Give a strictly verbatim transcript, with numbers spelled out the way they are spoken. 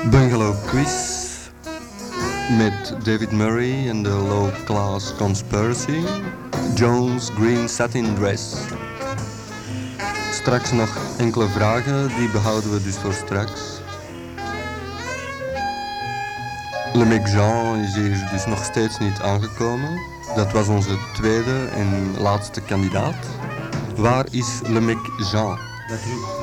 Bungalow Quiz met David Murray en de Low Class Conspiracy. Jones Green Satin Dress. Straks nog enkele vragen, die behouden we dus voor straks. Le Mec Jean is hier dus nog steeds niet aangekomen. Dat was onze tweede en laatste kandidaat. Waar is Le Mec Jean? Dat roept